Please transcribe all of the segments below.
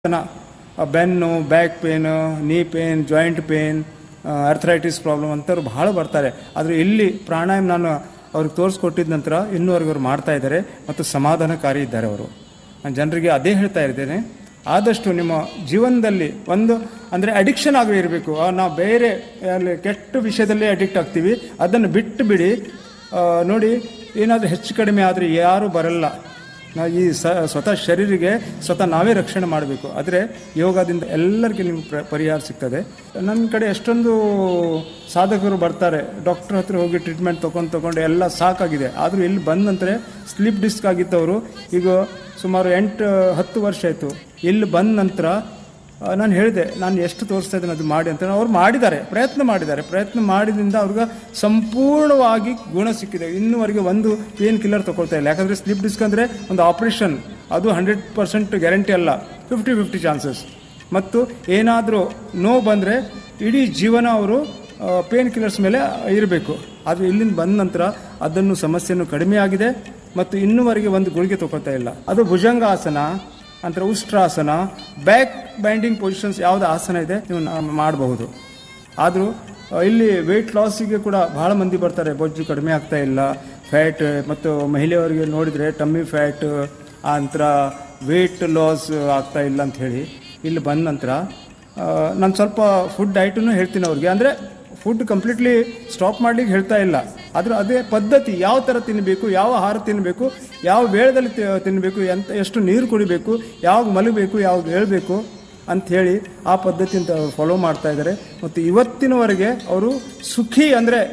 ಬೆನ್ನು, back pain, ನೀ pain, joint pain, arthritis problem ಅಂತವ್ರು ಭಾಳ ಬರ್ತಾರೆ. ಆದರೆ ಇಲ್ಲಿ ಪ್ರಾಣಾಯಾಮ ನಾನು ಅವ್ರಿಗೆ ತೋರಿಸ್ಕೊಟ್ಟಿದ ನಂತರ ಇನ್ನೂವರೆಗೂ ಅವ್ರು ಮಾಡ್ತಾ ಇದ್ದಾರೆ ಮತ್ತು ಸಮಾಧಾನಕಾರಿ ಇದ್ದಾರೆ ಅವರು. ನಾನು ಜನರಿಗೆ ಅದೇ ಹೇಳ್ತಾ ಇದ್ದೇನೆ, ಆದಷ್ಟು ನಿಮ್ಮ ಜೀವನದಲ್ಲಿ ಒಂದು ಅಂದರೆ ಅಡಿಕ್ಷನ್ ಆಗೇ ಇರಬೇಕು. ನಾವು ಬೇರೆ ಅಲ್ಲಿ ಕೆಟ್ಟ ವಿಷಯದಲ್ಲೇ ಅಡಿಕ್ಟ್ ಆಗ್ತೀವಿ, ಅದನ್ನು ಬಿಟ್ಟು ಬಿಡಿ. ನೋಡಿ, ಏನಾದರೂ ಹೆಚ್ಚು ಕಡಿಮೆ ಆದರೆ ಯಾರೂ ಬರಲ್ಲ. ನಾವು ಈ ಸ್ವತಃ ಶರೀರಿಗೆ ಸ್ವತಃ ನಾವೇ ರಕ್ಷಣೆ ಮಾಡಬೇಕು. ಆದರೆ ಯೋಗದಿಂದ ಎಲ್ಲರಿಗೂ ನಿಮ್ಗೆ ಪರಿಹಾರ ಸಿಗ್ತದೆ. ನನ್ನ ಕಡೆ ಎಷ್ಟೊಂದು ಸಾಧಕರು ಬರ್ತಾರೆ, ಡಾಕ್ಟ್ರ್ ಹತ್ರ ಹೋಗಿ ಟ್ರೀಟ್ಮೆಂಟ್ ತೊಗೊಂಡು ಎಲ್ಲ ಸಾಕಾಗಿದೆ. ಆದರೂ ಇಲ್ಲಿ ಬಂದ ನಂತರ ಸ್ಲಿಪ್ ಡಿಸ್ಕ್ ಆಗಿದ್ದವರು ಈಗ ಸುಮಾರು 8-10 ವರ್ಷ ಆಯಿತು. ಇಲ್ಲಿ ಬಂದ ನಂತರ ನಾನು ಹೇಳಿದೆ, ನಾನು ಎಷ್ಟು ತೋರಿಸ್ತಾ ಇದ್ದೇನೆ ಅದು ಮಾಡಿ ಅಂತ. ಅವ್ರು ಮಾಡಿದ್ದಾರೆ, ಪ್ರಯತ್ನ ಮಾಡಿದ್ರಿಂದ ಅವ್ರಿಗೆ ಸಂಪೂರ್ಣವಾಗಿ ಗುಣ ಸಿಕ್ಕಿದೆ. ಇನ್ನೂವರೆಗೆ ಒಂದು ಪೇನ್ ಕಿಲ್ಲರ್ ತೊಗೊಳ್ತಾ ಇಲ್ಲ. ಯಾಕಂದರೆ ಸ್ಲಿಪ್ ಡಿಸ್ಕ್ ಅಂದರೆ ಒಂದು ಆಪ್ರೇಷನ್, ಅದು 100% ಗ್ಯಾರಂಟಿ ಅಲ್ಲ, 50-50 ಚಾನ್ಸಸ್. ಮತ್ತು ಏನಾದರೂ ನೋವು ಬಂದರೆ ಇಡೀ ಜೀವನ ಅವರು ಪೇನ್ ಕಿಲ್ಲರ್ಸ್ ಮೇಲೆ ಇರಬೇಕು. ಆದರೆ ಇಲ್ಲಿಂದ ಬಂದ ನಂತರ ಅದನ್ನು ಸಮಸ್ಯೆಯನ್ನು ಕಡಿಮೆ ಆಗಿದೆ ಮತ್ತು ಇನ್ನೂವರೆಗೆ ಒಂದು ಗುಳಿಗೆ ತೊಗೊಳ್ತಾ ಇಲ್ಲ. ಅದು ಭುಜಂಗಾಸನ ಅಂದರೆ ಉಷ್ಟ್ರಾಸನ, ಬ್ಯಾಕ್ ಬೈಂಡಿಂಗ್ ಪೊಸಿಷನ್ಸ್ ಯಾವುದು ಆಸನ ಇದೆ ನೀವು ಮಾಡಬಹುದು. ಆದರೂ ಇಲ್ಲಿ ವೆಯ್ಟ್ ಲಾಸಿಗೆ ಕೂಡ ಭಾಳ ಮಂದಿ ಬರ್ತಾರೆ, ಬೊಜ್ಜು ಕಡಿಮೆ ಆಗ್ತಾ ಇಲ್ಲ, ಫ್ಯಾಟ್ ಮತ್ತು ಮಹಿಳೆಯರಿಗೆ ನೋಡಿದರೆ ಟಮ್ಮಿ ಫ್ಯಾಟ್ ಆ ನಂತರ ವೆಯ್ಟ್ ಲಾಸ್ ಆಗ್ತಾ ಇಲ್ಲ ಅಂಥೇಳಿ ಇಲ್ಲಿ ಬಂದ ನಂತರ ನಾನು ಸ್ವಲ್ಪ ಫುಡ್ ಡಯಟನ್ನು ಹೇಳ್ತೀನಿ ಅವ್ರಿಗೆ. ಅಂದರೆ ಫುಡ್ ಕಂಪ್ಲೀಟ್ಲಿ ಸ್ಟಾಪ್ ಮಾಡಲಿಕ್ಕೆ ಹೇಳ್ತಾ ಇಲ್ಲ, ಆದರೂ ಅದೇ ಪದ್ಧತಿ ಯಾವ ಥರ ತಿನ್ನಬೇಕು, ಯಾವ ಆಹಾರ ತಿನ್ನಬೇಕು, ಯಾವ ವೇಳೆದಲ್ಲಿ ತಿನ್ನಬೇಕು, ಎಷ್ಟು ನೀರು ಕುಡಿಬೇಕು, ಯಾವಾಗ ಮಲಗಬೇಕು, ಯಾವಾಗ ಹೇಳಬೇಕು ಅಂಥೇಳಿ ಆ ಪದ್ಧತಿಯಿಂದ ಫಾಲೋ ಮಾಡ್ತಾ ಇದ್ದಾರೆ. ಮತ್ತು ಇವತ್ತಿನವರೆಗೆ ಅವರು ಸುಖಿ ಅಂದರೆ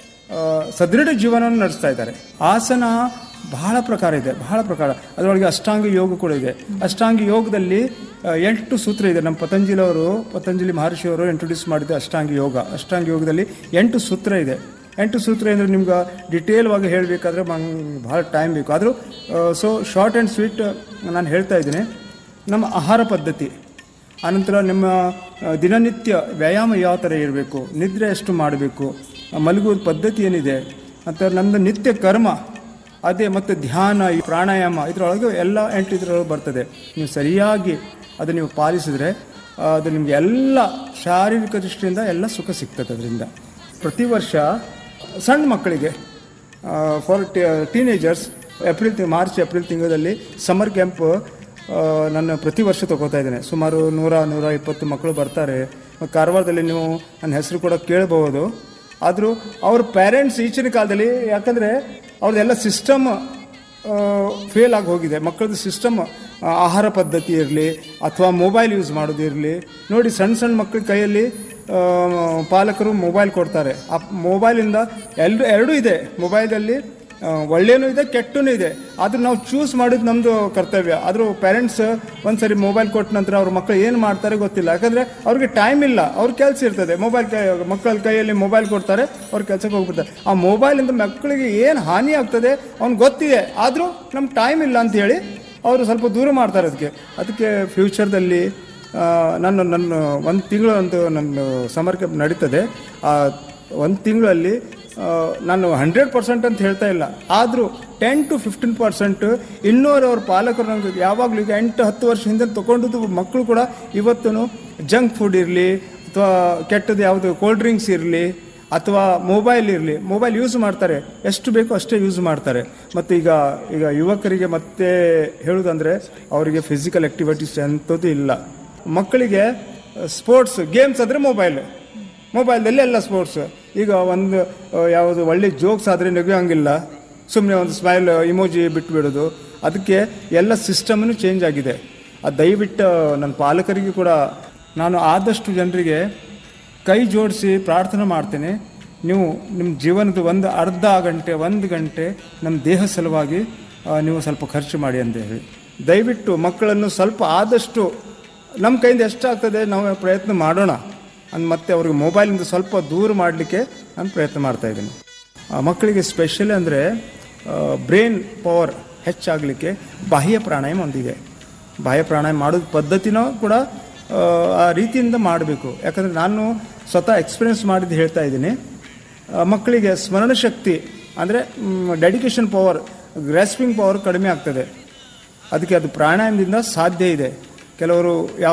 ಸದೃಢ ಜೀವನವನ್ನು ನಡೆಸ್ತಾ ಇದ್ದಾರೆ. ಆಸನ ಬಹಳ ಪ್ರಕಾರ ಇದೆ, ಅದರೊಳಗೆ ಅಷ್ಟಾಂಗ ಯೋಗ ಕೂಡ ಇದೆ. ಅಷ್ಟಾಂಗ ಯೋಗದಲ್ಲಿ 8 ಸೂತ್ರ ಇದೆ. ನಮ್ಮ ಪತಂಜಲಿ ಮಹರ್ಷಿಯವರು ಇಂಟ್ರೊಡ್ಯೂಸ್ ಮಾಡಿದ ಅಷ್ಟಾಂಗ ಯೋಗದಲ್ಲಿ 8 ಸೂತ್ರ ಇದೆ. 8 ಸೂತ್ರ ಅಂದರೆ ನಿಮ್ಗೆ ಡಿಟೇಲ್ವಾಗಿ ಹೇಳಬೇಕಾದ್ರೆ ಭಾಳ ಟೈಮ್ ಬೇಕು. ಆದರೂ ಶಾರ್ಟ್ ಆ್ಯಂಡ್ ಸ್ವೀಟ್ ನಾನು ಹೇಳ್ತಾ ಇದ್ದೀನಿ. ನಮ್ಮ ಆಹಾರ ಪದ್ಧತಿ, ಆನಂತರ ನಿಮ್ಮ ದಿನನಿತ್ಯ ವ್ಯಾಯಾಮ ಯಾವ ಥರ ಇರಬೇಕು, ನಿದ್ರೆ ಎಷ್ಟು ಮಾಡಬೇಕು, ಮಲಗುವ ಪದ್ಧತಿ ಏನಿದೆ, ಮತ್ತು ನಮ್ಮದು ನಿತ್ಯ ಕರ್ಮ ಅದೇ, ಮತ್ತು ಧ್ಯಾನ, ಪ್ರಾಣಾಯಾಮ, ಇದರೊಳಗೆ ಎಲ್ಲ 8 ಇದರೊಳಗೆ ಬರ್ತದೆ. ನೀವು ಸರಿಯಾಗಿ ಅದು ನೀವು ಪಾಲಿಸಿದ್ರೆ ಅದು ನಿಮಗೆ ಎಲ್ಲ ಶಾರೀರಿಕ ದೃಷ್ಟಿಯಿಂದ ಎಲ್ಲ ಸುಖ ಸಿಗ್ತದೆ. ಅದರಿಂದ ಪ್ರತಿ ವರ್ಷ ಸಣ್ಣ ಮಕ್ಕಳಿಗೆ ಫಾರ್ ಟೀನೇಜರ್ಸ್ ಮಾರ್ಚ್ ಏಪ್ರಿಲ್ ತಿಂಗಳಲ್ಲಿ ಸಮ್ಮರ್ ಕ್ಯಾಂಪ್ ನಾನು ಪ್ರತಿ ವರ್ಷ ತಗೋತಾ ಇದ್ದೇನೆ. ಸುಮಾರು 100-120 ಮಕ್ಕಳು ಬರ್ತಾರೆ. ಕಾರವಾರದಲ್ಲಿ ನೀವು ನನ್ನ ಹೆಸರು ಕೂಡ ಕೇಳಬಹುದು. ಆದರೂ ಅವ್ರ ಪೇರೆಂಟ್ಸ್ ಈಚಿನ ಕಾಲದಲ್ಲಿ, ಯಾಕಂದರೆ ಅವ್ರದ್ದೆಲ್ಲ ಸಿಸ್ಟಮ್ ಫೇಲ್ ಆಗಿ ಹೋಗಿದೆ. ಮಕ್ಕಳದ್ದು ಸಿಸ್ಟಮ್, ಆಹಾರ ಪದ್ಧತಿ ಇರಲಿ ಅಥವಾ ಮೊಬೈಲ್ ಯೂಸ್ ಮಾಡೋದಿರಲಿ. ನೋಡಿ, ಸಣ್ಣ ಮಕ್ಕಳ ಕೈಯಲ್ಲಿ ಪಾಲಕರು ಮೊಬೈಲ್ ಕೊಡ್ತಾರೆ. ಆ ಮೊಬೈಲಿಂದ ಎರಡೂ ಇದೆ. ಮೊಬೈಲಲ್ಲಿ ಒಳ್ಳೆಯೂ ಇದೆ, ಕೆಟ್ಟೂ ಇದೆ. ಆದರೂ ನಾವು ಚೂಸ್ ಮಾಡೋದು ನಮ್ಮದು ಕರ್ತವ್ಯ. ಆದರೂ ಪೇರೆಂಟ್ಸ್ ಒಂದು ಸರಿ ಮೊಬೈಲ್ ಕೊಟ್ಟ ನಂತರ ಅವ್ರ ಮಕ್ಕಳು ಏನು ಮಾಡ್ತಾರೆ ಗೊತ್ತಿಲ್ಲ. ಯಾಕಂದರೆ ಅವ್ರಿಗೆ ಟೈಮ್ ಇಲ್ಲ, ಅವ್ರ ಕೆಲಸ ಇರ್ತದೆ. ಮಕ್ಕಳ ಕೈಯಲ್ಲಿ ಮೊಬೈಲ್ ಕೊಡ್ತಾರೆ, ಅವ್ರ ಕೆಲಸಕ್ಕೆ ಹೋಗ್ಬಿಡ್ತಾರೆ. ಆ ಮೊಬೈಲಿಂದ ಮಕ್ಕಳಿಗೆ ಏನು ಹಾನಿ ಆಗ್ತದೆ ಅವ್ನಿಗೆ ಗೊತ್ತಿದೆ, ಆದರೂ ನಮ್ಗೆ ಟೈಮ್ ಇಲ್ಲ ಅಂತ ಹೇಳಿ ಅವರು ಸ್ವಲ್ಪ ದೂರ ಮಾಡ್ತಾರೆ. ಅದಕ್ಕೆ ಫ್ಯೂಚರ್ದಲ್ಲಿ ನನ್ನ 1 ತಿಂಗಳು ನನ್ನ ಸಮ್ಮರ್ ಕ್ಯಾಂಪ್ ನಡೀತದೆ. ಆ 1 ತಿಂಗಳಲ್ಲಿ ನಾನು 100% ಅಂತ ಹೇಳ್ತಾ ಇಲ್ಲ, ಆದರೂ 10-15% ಇನ್ನೂರು ಅವ್ರ ಪಾಲಕರು ನನಗೆ ಯಾವಾಗಲೂ ಈಗ 8-10 ವರ್ಷ ಹಿಂದೆ ತೊಗೊಂಡಿದ್ದು ಮಕ್ಕಳು ಕೂಡ ಇವತ್ತು ಜಂಕ್ ಫುಡ್ ಇರಲಿ ಅಥವಾ ಕೆಟ್ಟದ್ದು ಯಾವುದು ಕೋಲ್ಡ್ ಡ್ರಿಂಕ್ಸ್ ಇರಲಿ ಅಥವಾ ಮೊಬೈಲ್ ಇರಲಿ, ಮೊಬೈಲ್ ಯೂಸ್ ಮಾಡ್ತಾರೆ. ಎಷ್ಟು ಬೇಕೋ ಅಷ್ಟೇ ಯೂಸ್ ಮಾಡ್ತಾರೆ. ಮತ್ತು ಈಗ ಯುವಕರಿಗೆ ಮತ್ತೆ ಹೇಳೋದಂದರೆ ಅವರಿಗೆ ಫಿಸಿಕಲ್ ಆ್ಯಕ್ಟಿವಿಟೀಸ್ ಎಂಥದ್ದು ಇಲ್ಲ. ಮಕ್ಕಳಿಗೆ ಸ್ಪೋರ್ಟ್ಸ್ ಗೇಮ್ಸ್ ಅಂದರೆ ಮೊಬೈಲ್ದಲ್ಲಿ ಎಲ್ಲ ಸ್ಪೋರ್ಟ್ಸ್. ಈಗ ಒಂದು ಯಾವುದು ಒಳ್ಳೆ ಜೋಕ್ಸ್ ಆದರೆ ನಗಿಯೋಂಗಿಲ್ಲ, ಸುಮ್ಮನೆ ಒಂದು ಸ್ಮೈಲ್ ಇಮೋಜಿ ಬಿಟ್ಬಿಡೋದು. ಅದಕ್ಕೆ ಎಲ್ಲ ಸಿಸ್ಟಮನ್ನು ಚೇಂಜ್ ಆಗಿದೆ. ಅದು ದಯವಿಟ್ಟು ನನ್ನ ಪಾಲಕರಿಗೆ ಕೂಡ ನಾನು ಆದಷ್ಟು ಜನರಿಗೆ ಕೈ ಜೋಡಿಸಿ ಪ್ರಾರ್ಥನೆ ಮಾಡ್ತೇನೆ, ನೀವು ನಿಮ್ಮ ಜೀವನದ ಒಂದು ಅರ್ಧ ಗಂಟೆ 1 ಗಂಟೆ ನಮ್ಮ ದೇಹ ಸಲುವಾಗಿ ನೀವು ಸ್ವಲ್ಪ ಖರ್ಚು ಮಾಡಿ ಅಂತ ಹೇಳಿ. ದಯವಿಟ್ಟು ಮಕ್ಕಳನ್ನು ಸ್ವಲ್ಪ ಆದಷ್ಟು ನಮ್ಮ ಕೈಯಿಂದ ಎಷ್ಟಾಗ್ತದೆ ನಾವು ಪ್ರಯತ್ನ ಮಾಡೋಣ ಮತ್ತೆ ಅವ್ರಿಗೆ ಮೊಬೈಲಿಂದ ಸ್ವಲ್ಪ ದೂರ ಮಾಡಲಿಕ್ಕೆ ನಾನು ಪ್ರಯತ್ನ ಮಾಡ್ತಾಯಿದ್ದೀನಿ. ಮಕ್ಕಳಿಗೆ ಸ್ಪೆಷಲಿ ಅಂದರೆ ಬ್ರೈನ್ ಪವರ್ ಹೆಚ್ಚಾಗಲಿಕ್ಕೆ ಬಾಹ್ಯ ಪ್ರಾಣಾಯಾಮ ಒಂದಿದೆ. ಬಾಹ್ಯ ಪ್ರಾಣಾಯಾಮ ಮಾಡೋದು ಪದ್ಧತಿನೂ ಕೂಡ ಆ ರೀತಿಯಿಂದ ಮಾಡಬೇಕು. ಯಾಕಂದರೆ ನಾನು ಸ್ವತಃ ಎಕ್ಸ್ಪೀರಿಯೆನ್ಸ್ ಮಾಡಿದ್ದು ಹೇಳ್ತಾ ಇದ್ದೀನಿ. ಮಕ್ಕಳಿಗೆ ಸ್ಮರಣ ಶಕ್ತಿ ಅಂದರೆ ಡೆಡಿಕೇಶನ್ ಪವರ್, ಗ್ರಾಸ್ಪಿಂಗ್ ಪವರ್ ಕಡಿಮೆ ಆಗ್ತದೆ. ಅದಕ್ಕೆ ಅದು ಪ್ರಾಣಾಯಾಮದಿಂದ ಸಾಧ್ಯ ಇದೆ. ಕೆಲವರು